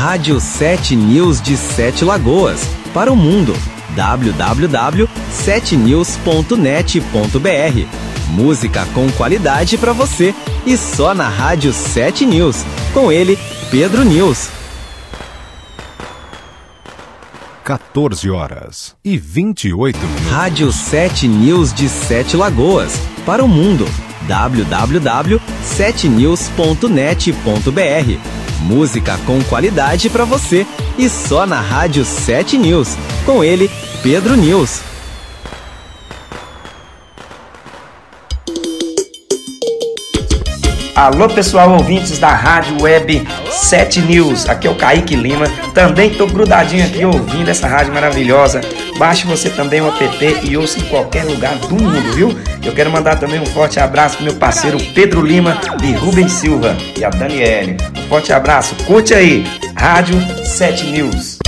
Rádio 7 News de Sete Lagoas, para o mundo. www.7news.net.br. Música com qualidade para você e só na Rádio 7 News. Com ele, Pedro News. 14h28. Rádio 7 News de Sete Lagoas, para o mundo. www.7news.net.br. Música com qualidade para você e só na Rádio 7 News. Com ele, Pedro News. Alô pessoal, ouvintes da Rádio Web 7 News, aqui é o Kaique Lima, também tô grudadinho aqui ouvindo essa rádio maravilhosa. Baixe você também o app e ouça em qualquer lugar do mundo, viu? Eu quero mandar também um forte abraço pro meu parceiro Pedro Lima e Rubens Silva e a Daniele. Um forte abraço, curte aí, Rádio 7 News.